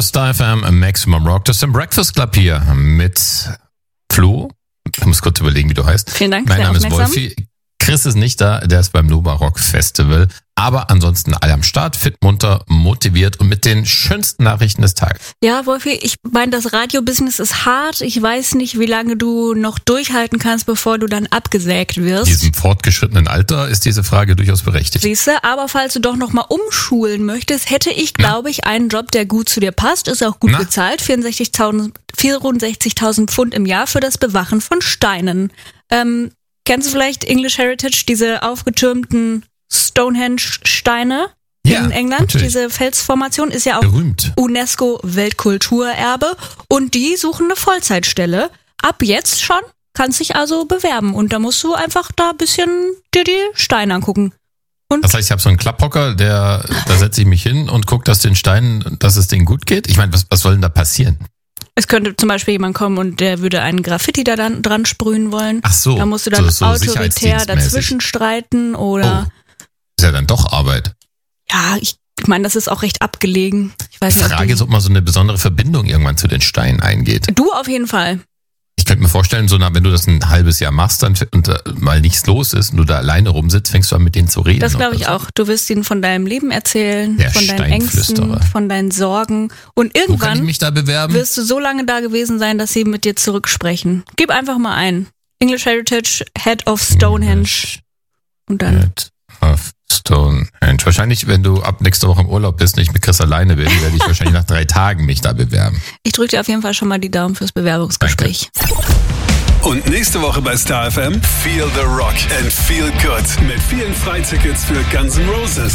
für Star FM Maximum Rock. Das ist im Breakfast Club hier mit Flo. Ich muss kurz überlegen, wie du heißt. Vielen Dank. Mein Name ist Wolfi. Chris ist nicht da, der ist beim Nova Rock Festival. Aber ansonsten alle am Start, fit, munter, motiviert und mit den schönsten Nachrichten des Tages. Ja, Wolfi, ich meine, das Radio-Business ist hart. Ich weiß nicht, wie lange du noch durchhalten kannst, bevor du dann abgesägt wirst. In diesem fortgeschrittenen Alter ist diese Frage durchaus berechtigt. Siehste, aber falls du doch nochmal umschulen möchtest, hätte ich, glaube ich, einen Job, der gut zu dir passt. Ist auch gut bezahlt. 64.000 Pfund im Jahr für das Bewachen von Steinen. Kennst du vielleicht English Heritage, diese aufgetürmten Stonehenge-Steine in England? Natürlich. Diese Felsformation ist ja auch berühmt. UNESCO-Weltkulturerbe und die suchen eine Vollzeitstelle. Ab jetzt schon, kannst dich also bewerben und da musst du einfach da ein bisschen dir die Steine angucken. Und das heißt, ich habe so einen Klapphocker, da setze ich mich hin und gucke, dass den Steinen, dass es denen gut geht. Ich meine, was soll denn da passieren? es könnte zum Beispiel jemand kommen und der würde einen Graffiti da dann dran sprühen wollen. Ach so. Da musst du dann so autoritär dazwischen streiten oder... Oh. Ist ja dann doch Arbeit. Ja, ich meine, das ist auch recht abgelegen. Ich weiß Die nicht, Frage ist, ob man so eine besondere Verbindung irgendwann zu den Steinen eingeht. Du auf jeden Fall. Ich könnte mir vorstellen, wenn du das ein halbes Jahr machst und mal nichts los ist und du da alleine rumsitzt, fängst du an mit denen zu reden. Das glaube ich auch. Du wirst ihnen von deinem Leben erzählen, Der von deinen Ängsten, von deinen Sorgen. Und Wo kann ich irgendwann mich da bewerben? wirst du so lange da gewesen sein, dass sie mit dir zurücksprechen. Gib einfach mal ein. English Heritage, Head of Stonehenge. Und dann... Head of Stonehenge. Wahrscheinlich, wenn du ab nächster Woche im Urlaub bist und ich mit Chris alleine bin, werde ich wahrscheinlich nach 3 Tagen mich da bewerben. Ich drücke dir auf jeden Fall schon mal die Daumen fürs Bewerbungsgespräch. Danke. Und nächste Woche bei Star FM Feel the Rock and Feel Good mit vielen Freitickets für Guns N' Roses.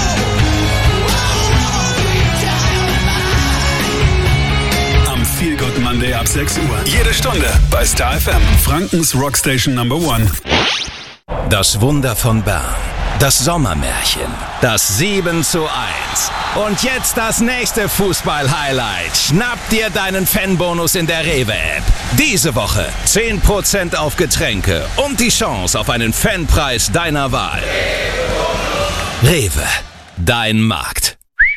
Am Feel Good Monday ab 6 Uhr. Jede Stunde bei Star FM, Frankens Rockstation Number 1. Das Wunder von Bern. Das Sommermärchen. Das 7:1. Und jetzt das nächste Fußball-Highlight. Schnapp dir deinen Fanbonus in der Rewe-App. Diese Woche 10% auf Getränke und die Chance auf einen Fanpreis deiner Wahl. Rewe. Dein Markt.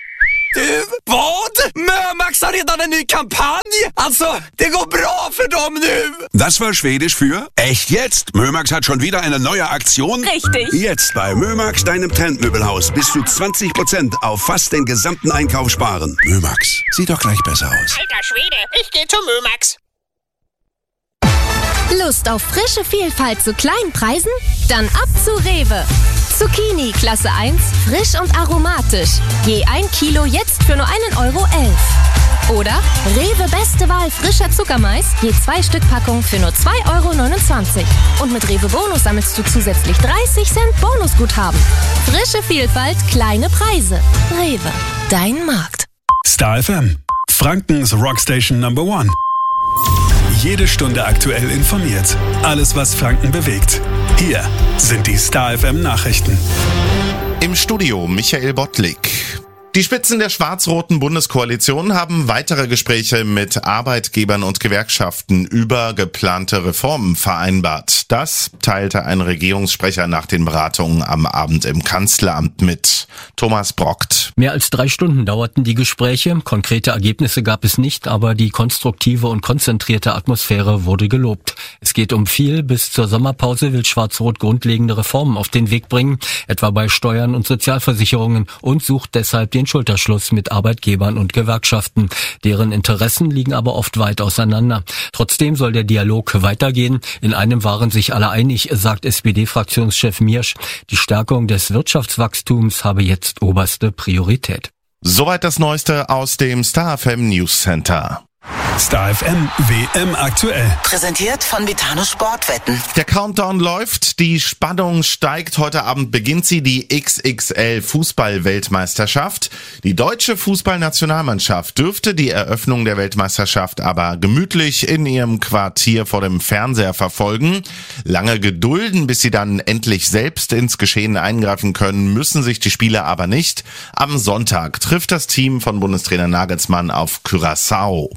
Vad? Mömax har redan en ny kampanj! Alltså, det går bra för dem nu! Das war Schwedisch für echt jetzt. Mömax hat schon wieder eine neue Aktion. Richtig. Jetzt bei Mömax, deinem Trendmöbelhaus, bis zu 20% auf fast den gesamten Einkauf sparen. Mömax, sieht doch gleich besser aus. Alter Schwede, ich geh zu Mömax. Lust auf frische Vielfalt zu kleinen Preisen? Dann ab zu Rewe. Zucchini Klasse 1, frisch und aromatisch. Je 1 Kilo jetzt für nur 1,11 €. Oder Rewe Beste Wahl frischer Zuckermais, je 2 Stück Packung für nur 2,29 €. Und mit Rewe Bonus sammelst du zusätzlich 30 Cent Bonusguthaben. Frische Vielfalt, kleine Preise. Rewe, dein Markt. Star FM, Frankens Rockstation Number 1. Jede Stunde aktuell informiert. Alles, was Franken bewegt. Hier sind die Star FM Nachrichten. Im Studio Michael Bottlik. Die Spitzen der schwarz-roten Bundeskoalition haben weitere Gespräche mit Arbeitgebern und Gewerkschaften über geplante Reformen vereinbart. Das teilte ein Regierungssprecher nach den Beratungen am Abend im Kanzleramt mit. Thomas Brockt. Mehr als 3 Stunden dauerten die Gespräche. Konkrete Ergebnisse gab es nicht, aber die konstruktive und konzentrierte Atmosphäre wurde gelobt. Es geht um viel. Bis zur Sommerpause will Schwarz-Rot grundlegende Reformen auf den Weg bringen, etwa bei Steuern und Sozialversicherungen, und sucht deshalb den Schulterschluss mit Arbeitgebern und Gewerkschaften. Deren Interessen liegen aber oft weit auseinander. Trotzdem soll der Dialog weitergehen. In einem waren sich alle einig, sagt SPD-Fraktionschef Miersch. Die Stärkung des Wirtschaftswachstums habe jetzt oberste Priorität. Soweit das Neueste aus dem Star FM News Center. Star FM WM aktuell. Präsentiert von Vitano Sportwetten. Der Countdown läuft, die Spannung steigt. Heute Abend beginnt sie, die XXL Fußball-Weltmeisterschaft. Die deutsche Fußballnationalmannschaft dürfte die Eröffnung der Weltmeisterschaft aber gemütlich in ihrem Quartier vor dem Fernseher verfolgen. Lange gedulden, bis sie dann endlich selbst ins Geschehen eingreifen können, müssen sich die Spieler aber nicht. Am Sonntag trifft das Team von Bundestrainer Nagelsmann auf Curaçao. Thomas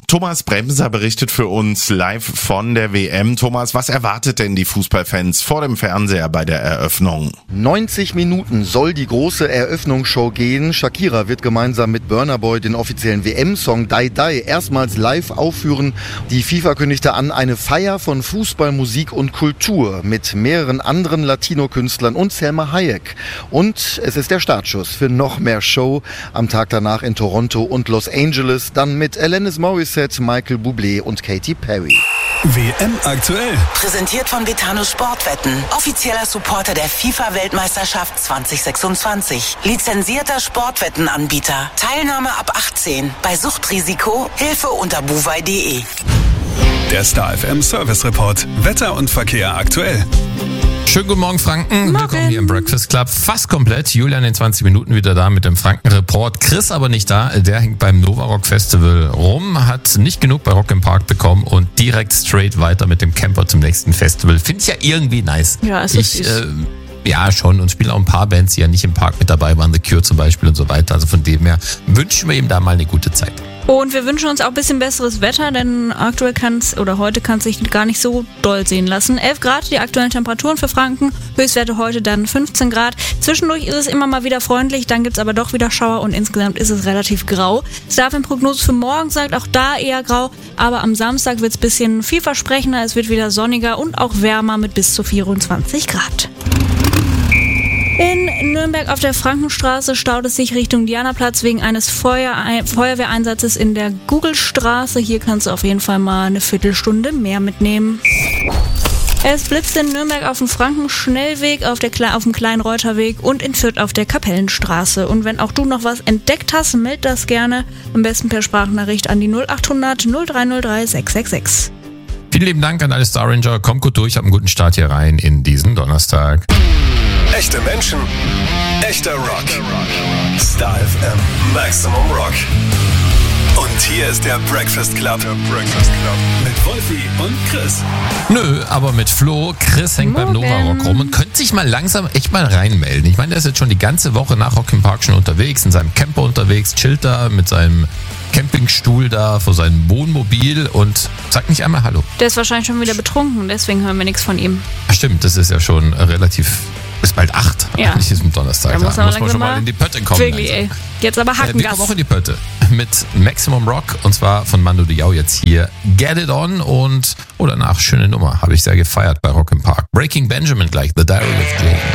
Bremser berichtet für uns live von der WM. Thomas, was erwartet denn die Fußballfans vor dem Fernseher bei der Eröffnung? 90 Minuten soll die große Eröffnungsshow gehen. Shakira wird gemeinsam mit Burna Boy den offiziellen WM-Song Die Die erstmals live aufführen. Die FIFA kündigte an, eine Feier von Fußball, Musik und Kultur mit mehreren anderen Latino-Künstlern und Selma Hayek. Und es ist der Startschuss für noch mehr Show am Tag danach in Toronto und Los Angeles, dann mit Alanis Morissette, Michael Bublé und Katy Perry. WM aktuell. Präsentiert von Betano Sportwetten. Offizieller Supporter der FIFA-Weltmeisterschaft 2026. Lizenzierter Sportwettenanbieter. Teilnahme ab 18. Bei Suchtrisiko Hilfe unter buwei.de. Der Star FM Service Report. Wetter und Verkehr aktuell. Schönen guten Morgen, Franken. Willkommen hier im Breakfast Club. Fast komplett. Julian in 20 Minuten wieder da mit dem Franken-Report. Chris aber nicht da. Der hängt beim Nova Rock Festival rum, hat nicht genug bei Rock im Park bekommen und direkt straight weiter mit dem Camper zum nächsten Festival. Find's ja irgendwie nice. Ja, es ist süß. Ja, schon. Und spielen auch ein paar Bands, die ja nicht im Park mit dabei waren. The Cure zum Beispiel und so weiter. Also von dem her wünschen wir ihm da mal eine gute Zeit. Und wir wünschen uns auch ein bisschen besseres Wetter, denn aktuell heute kann es sich gar nicht so doll sehen lassen. 11 Grad die aktuellen Temperaturen für Franken, Höchstwerte heute dann 15 Grad. Zwischendurch ist es immer mal wieder freundlich, dann gibt's aber doch wieder Schauer und insgesamt ist es relativ grau. Starfin-Prognose für morgen sagt auch da eher grau, aber am Samstag wird's ein bisschen vielversprechender, es wird wieder sonniger und auch wärmer mit bis zu 24 Grad. In Nürnberg auf der Frankenstraße staut es sich Richtung Dianaplatz wegen eines Feuerwehreinsatzes in der Gugelstraße. Hier kannst du auf jeden Fall mal eine Viertelstunde mehr mitnehmen. Es blitzt in Nürnberg auf dem Frankenschnellweg, auf dem kleinen Reuterweg und in Fürth auf der Kapellenstraße. Und wenn auch du noch was entdeckt hast, meld das gerne. Am besten per Sprachnachricht an die 0800 0303 666. Vielen lieben Dank an alle Star Ranger. Kommt gut durch, habt einen guten Start hier rein in diesen Donnerstag. Echte Menschen, echter Rock. Star FM Maximum Rock. Und hier ist der Breakfast Club. Mit Wolfi und Chris. Nö, aber mit Flo. Chris hängt beim Nova Rock rum und könnte sich mal langsam echt mal reinmelden. Ich meine, der ist jetzt schon die ganze Woche nach Rock im Park schon unterwegs, in seinem Camper unterwegs, chillt da mit seinem Campingstuhl da vor seinem Wohnmobil und sagt nicht einmal Hallo. Der ist wahrscheinlich schon wieder betrunken, deswegen hören wir nichts von ihm. Ach stimmt, das ist ja schon relativ... Bis bald 8 ja. An diesem Donnerstag. Da muss man schon mal in die Pötte kommen. Wirklich, ey. Jetzt aber Hackengas. Wir kommen auch in die Pötte mit Maximum Rock und zwar von Mando Diao jetzt hier Get It On und danach schöne Nummer. Habe ich sehr gefeiert bei Rock im Park. Breaking Benjamin gleich, The Diary of Jane.